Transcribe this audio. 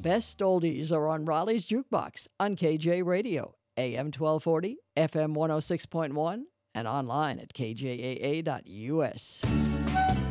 best oldies are on Raleigh's Jukebox on KJ Radio, AM 1240, FM 106.1, and online at kjaa.us.